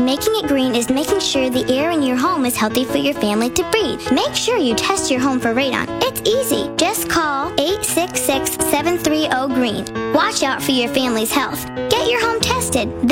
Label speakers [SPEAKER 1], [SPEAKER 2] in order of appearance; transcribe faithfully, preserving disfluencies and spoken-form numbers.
[SPEAKER 1] making it green is making sure the air in your home is healthy for your family to breathe. Make sure you test your home for radon. It's easy. Just call eight six six, seven three zero, GREEN. Watch out for your family's health. Get your home tested.